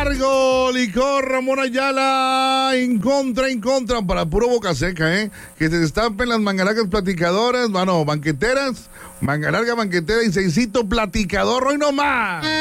largo, licor Ramón Ayala, en contra, para puro boca seca, que se destapen las mangalargas platicadoras, banqueteras, manga larga, banquetera y seisito platicador, hoy no más.